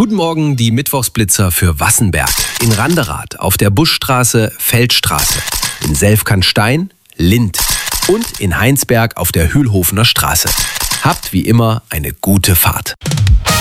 Guten Morgen, die Mittwochsblitzer für Wassenberg. In Randerath, auf der Buschstraße, Feldstraße. In Selfkantstein, Lind. Und in Heinsberg auf der Hühlhofener Straße. Habt wie immer eine gute Fahrt.